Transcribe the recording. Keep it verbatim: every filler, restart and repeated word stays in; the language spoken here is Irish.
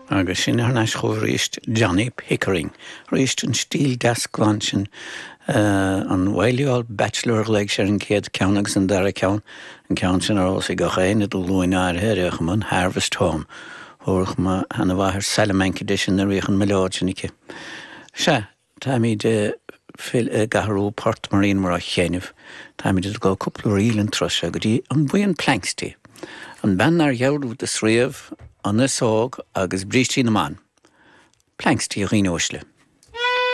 agus sin ar nás chomh ríist Johnny Pickering. Ríist an stíl dasclain sin uh, an bhhailiúil bachelor leig sé an céad ceann agus an dara ceann an ceann sin ar os i go chéine do luin áirithe réach man Harvest Home. Thorach ma hana bhathir Salamanca edition na riochan meáid sinnice. Se, tá mi de fil uh, gaharú Port Marine mar a chéanamh. Tá mi de go cúpla rílan trose go dtí an bhuian plankstí. An ben ar jeadú de sríomh an na sóg agus brítí na man. Plankstí a ghine uisle.